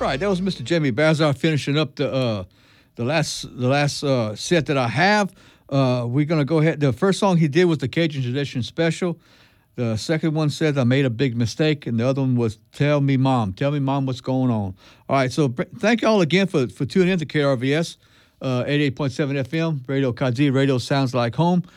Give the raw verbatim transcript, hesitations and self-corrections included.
Right, that was Mister Jamie Bazar finishing up the uh, the last the last uh, set that I have. Uh, we're gonna go ahead. The first song he did was the Cajun Tradition Special. The second one says I made a big mistake, and the other one was Tell Me Mom. Tell me, Mom, what's going on. All right, so thank you all again for, for tuning in to K R V S, uh, eighty-eight point seven F M, Radio Kazi, Radio Sounds Like Home.